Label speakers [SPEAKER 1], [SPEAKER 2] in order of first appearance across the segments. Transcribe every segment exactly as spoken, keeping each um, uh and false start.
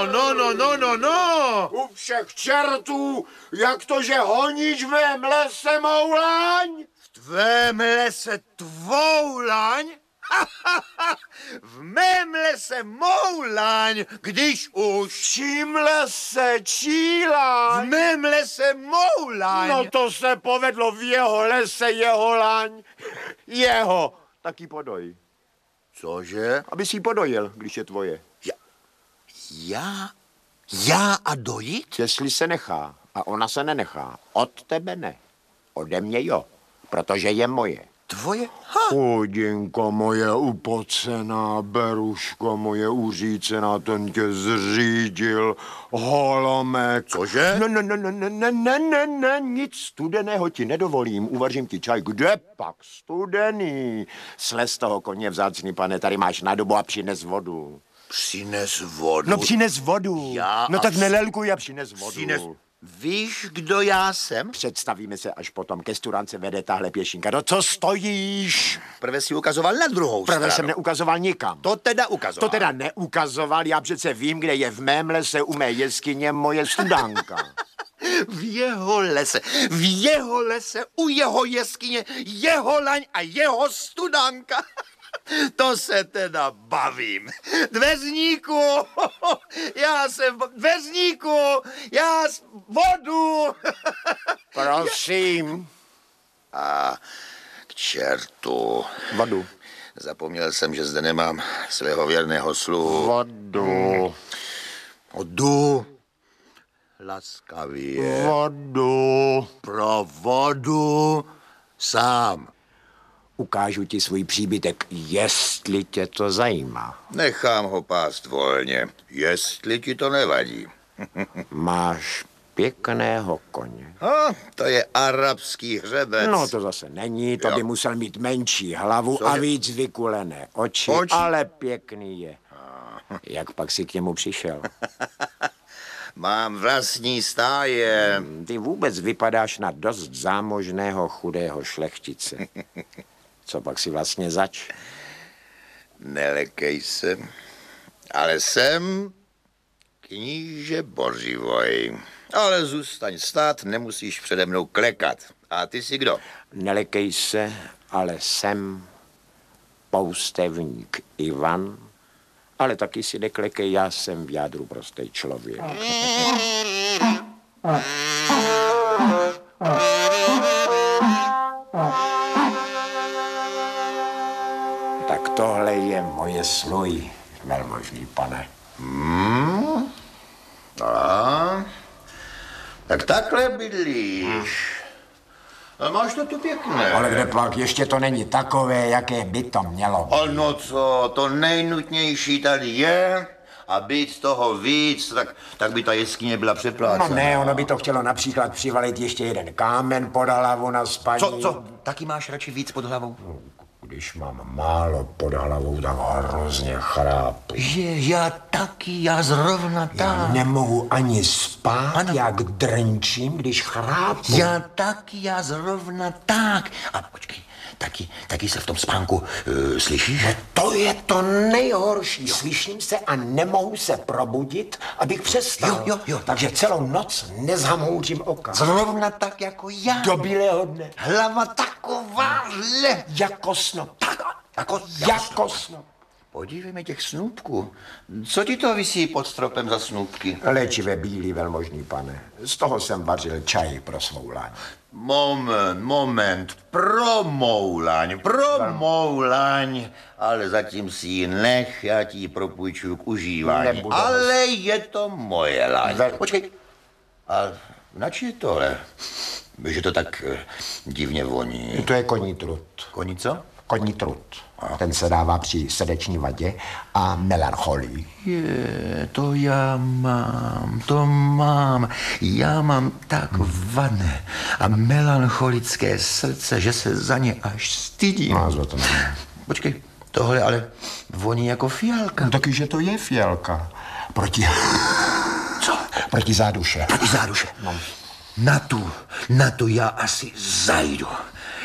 [SPEAKER 1] no, no, no, no, no, no.
[SPEAKER 2] U všech čertů, jak to, že honíš v mém lese moulaň?
[SPEAKER 1] V tvém lese tvoulaň? V mém lese moulaň, když už.
[SPEAKER 2] Čím lese čílaň?
[SPEAKER 1] V mém lese moulaň.
[SPEAKER 2] No to se povedlo, v jeho lese jeho laň. Jeho. Taky podoj.
[SPEAKER 1] Cože?
[SPEAKER 2] Aby si ji podojil, když je tvoje.
[SPEAKER 1] Já, já, já a dojít?
[SPEAKER 2] Jestli se nechá a ona se nenechá, od tebe ne. Ode mě jo, protože je moje.
[SPEAKER 1] Tvoje? Ha!
[SPEAKER 2] Chudinko moje upocená, beruško moje uřícená, ten tě zřídil, holomek.
[SPEAKER 1] Cože?
[SPEAKER 2] No, no, no, no, no, ne, ne, ne, ne, nic studeného ti nedovolím, uvařím ti čaj. Kde pak studený? Slez toho koně vzácný, pane, tady máš nádobu a přines vodu.
[SPEAKER 1] Přines vodu.
[SPEAKER 2] No přines vodu.
[SPEAKER 1] Já
[SPEAKER 2] no
[SPEAKER 1] a
[SPEAKER 2] tak
[SPEAKER 1] vš-
[SPEAKER 2] nelelkuj a přines vodu.
[SPEAKER 1] Přines... Víš, kdo já jsem?
[SPEAKER 2] Představíme se až potom, ke studance vede tahle pěšinka. No co stojíš?
[SPEAKER 1] Prve si ukazoval na druhou
[SPEAKER 2] Prvé
[SPEAKER 1] stranu.
[SPEAKER 2] jsem neukazoval nikam.
[SPEAKER 1] To teda ukazoval.
[SPEAKER 2] To teda neukazoval, já přece vím, kde je v mém lese u mé jeskyně moje studánka.
[SPEAKER 1] V jeho lese, v jeho lese, u jeho jeskyně, jeho laň a jeho studánka. To se teda bavím. Dveřníku, já jsem dveřníku, já s vodu.
[SPEAKER 2] Prosím.
[SPEAKER 1] A k čertu.
[SPEAKER 2] Vodu.
[SPEAKER 1] Zapomněl jsem, že zde nemám svého věrného sluhu.
[SPEAKER 2] Vodu.
[SPEAKER 1] Vodu. Laskavě.
[SPEAKER 2] Vodu.
[SPEAKER 1] Pro vodu sám.
[SPEAKER 2] Ukážu ti svůj příbytek, jestli tě to zajímá.
[SPEAKER 1] Nechám ho pást volně, jestli ti to nevadí.
[SPEAKER 2] Máš pěkného koně.
[SPEAKER 1] A, to je arabský hřebec.
[SPEAKER 2] No to zase není, to
[SPEAKER 1] Jo.
[SPEAKER 2] by musel mít menší hlavu
[SPEAKER 1] Cože?
[SPEAKER 2] a víc vykulené oči,
[SPEAKER 1] Oči?
[SPEAKER 2] ale pěkný je. Jak pak si k němu přišel?
[SPEAKER 1] Mám vlastní stáje.
[SPEAKER 2] Ty vůbec vypadáš na dost zámožného chudého šlechtice. Co pak si vlastně zač?
[SPEAKER 1] Nelekej se, ale jsem kníže Bořivoj. Ale zůstaň stát, nemusíš přede mnou klekat. A ty jsi kdo?
[SPEAKER 2] Nelekej se, ale jsem poustevník Ivan, ale taky si neklekej, já jsem v jádru prostý člověk. Tak tohle je moje sluj, velmožný pane.
[SPEAKER 1] Hmm? A? Tak takhle bydlíš. A máš to tu pěkné.
[SPEAKER 2] Ale kde pak, ještě to není takové, jaké by to mělo být.
[SPEAKER 1] A no co, to nejnutnější tady je a být toho víc, tak, tak by ta jeskyně byla přeplácená.
[SPEAKER 2] No ne, ono by to chtělo například přivalit ještě jeden kámen pod hlavu na spaní.
[SPEAKER 1] Co, co? Taky máš radši víc pod hlavou?
[SPEAKER 2] Když mám málo pod hlavou, tak hrozně chrápu.
[SPEAKER 1] Je, já taky, já zrovna
[SPEAKER 2] Já
[SPEAKER 1] tak.
[SPEAKER 2] nemohu ani spát,
[SPEAKER 1] Ano.
[SPEAKER 2] jak drnčím, když chrápu.
[SPEAKER 1] Já taky, já zrovna tak. A počkej, taky, taky se v tom spánku uh, slyšíš?
[SPEAKER 2] To je to nejhorší. Slyším se a nemohu se probudit, abych přestal.
[SPEAKER 1] Jo, jo, jo.
[SPEAKER 2] Takže celou noc nezamouřím oka.
[SPEAKER 1] Zrovna tak jako já.
[SPEAKER 2] Do bílého dne.
[SPEAKER 1] Hlava takováhle.
[SPEAKER 2] Jako snop.
[SPEAKER 1] Tak, jako,
[SPEAKER 2] Jako snop.
[SPEAKER 1] Podívejme těch snůbků. Co ti to visí pod stropem za snůbky?
[SPEAKER 2] Léčivé bílý, velmožný pane. Z toho jsem vařil čaj pro svou laň.
[SPEAKER 1] Moment, moment, pro moulaň, pro moulaň, ale zatím si ji nech, já ti ji propůjčuju k užívání.
[SPEAKER 2] Nebudeme.
[SPEAKER 1] Ale je to moje laň.
[SPEAKER 2] Ve-
[SPEAKER 1] Počkej, a nač je tohle? Že to tak eh, divně voní.
[SPEAKER 2] To je koní trut.
[SPEAKER 1] Koní co?
[SPEAKER 2] Koní trut. Ten se dává při srdeční vadě a melancholii.
[SPEAKER 1] Je, to já mám, to mám. Já mám tak vané a melancholické srdce, že se za ně až stydím.
[SPEAKER 2] No, za to nevím.
[SPEAKER 1] Počkej, tohle ale voní jako fialka.
[SPEAKER 2] No, taky, že to je fialka. Proti...
[SPEAKER 1] Co?
[SPEAKER 2] Proti záduše.
[SPEAKER 1] Proti záduše. No. Na tu, na tu já asi zajdu.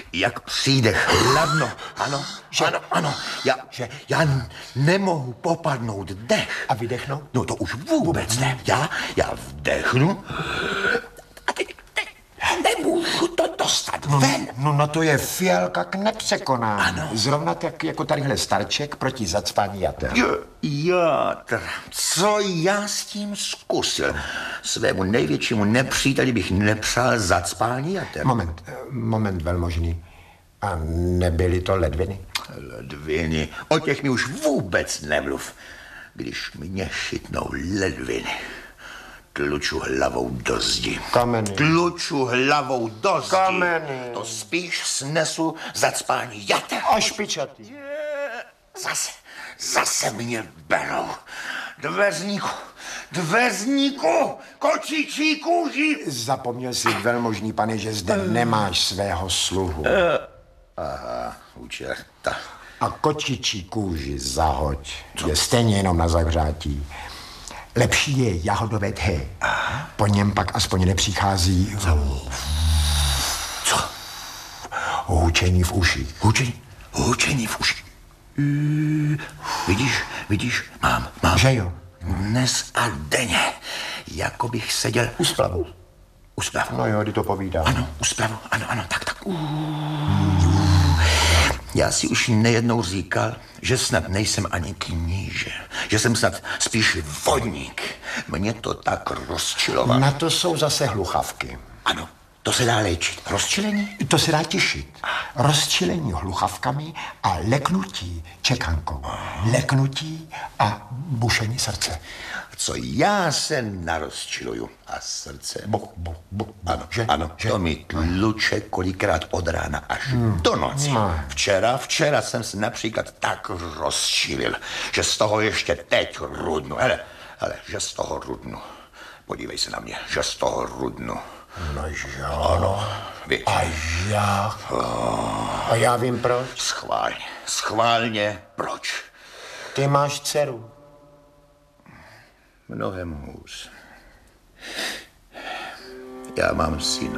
[SPEAKER 1] jak přijde chladno. Ano,
[SPEAKER 2] Že-
[SPEAKER 1] ano, ano. Já, že já n- nemohu popadnout dech.
[SPEAKER 2] A vydechnout?
[SPEAKER 1] No to už vůbec ne. Já, já vdechnu a teď ne, nemůžu to dostat ven.
[SPEAKER 2] No na to je fialka k nepřekonání.
[SPEAKER 1] Ano.
[SPEAKER 2] Zrovna tak jako tadyhle starček proti zacpání jater.
[SPEAKER 1] Játr, co já s tím zkusil? Svému největšímu nepříteli bych nepřál zacpání jater.
[SPEAKER 2] Moment, eh, moment velmožný. A nebyly to ledviny?
[SPEAKER 1] Ledviny, o těch mi už vůbec nemluv. Když mě chytnou ledviny, tluču hlavou do zdi.
[SPEAKER 2] Kameny.
[SPEAKER 1] Tluču hlavou do zdi.
[SPEAKER 2] Kameny.
[SPEAKER 1] To spíš snesu zacpání jater.
[SPEAKER 2] A špičatý.
[SPEAKER 1] Zase, zase mě berou. Dveřníku, dveřníku, kočičí kůži.
[SPEAKER 2] Zapomněl si, velmožný pane, že zde nemáš svého sluhu.
[SPEAKER 1] Aha, u čerta.
[SPEAKER 2] A kočičí kůži zahoď. Je stejně jenom na zahřátí. Lepší je jahodové té. Po něm pak aspoň nepřichází
[SPEAKER 1] Co?
[SPEAKER 2] hučení v uších.
[SPEAKER 1] Hučení, hučení v uši. Uh, vidíš, vidíš, mám, mám.
[SPEAKER 2] Že jo?
[SPEAKER 1] Dnes a denně, jako bych seděl
[SPEAKER 2] U splavu.
[SPEAKER 1] u spravu.
[SPEAKER 2] No jo, kdy to povídám.
[SPEAKER 1] Ano, u spravu, ano, ano, tak, tak. Já si už nejednou říkal, že snad nejsem ani kníže, že jsem snad spíš vodník. Mě to tak rozčilovalo.
[SPEAKER 2] Na to jsou zase hluchavky.
[SPEAKER 1] Ano, to se dá léčit. Rozčilení?
[SPEAKER 2] To se dá těšit. Rozčilení hluchavkami a leknutí čekankou. Leknutí a bušení srdce.
[SPEAKER 1] Co já se narozčiluju a srdce.
[SPEAKER 2] Bo, bo, bo,
[SPEAKER 1] Ano,
[SPEAKER 2] že?
[SPEAKER 1] ano,
[SPEAKER 2] že?
[SPEAKER 1] to mi tluče kolikrát od rána až do noci.
[SPEAKER 2] No.
[SPEAKER 1] Včera, včera jsem se například tak rozčilil, že z toho ještě teď rudnu. Hele, hele, že z toho rudnu. Podívej se na mě, že z toho rudnu.
[SPEAKER 2] No jo.
[SPEAKER 1] Ano, víš.
[SPEAKER 2] A já? A já vím proč.
[SPEAKER 1] Schválně, schválně, proč?
[SPEAKER 2] Ty máš dceru.
[SPEAKER 1] Mnohem hůř. Já mám syna.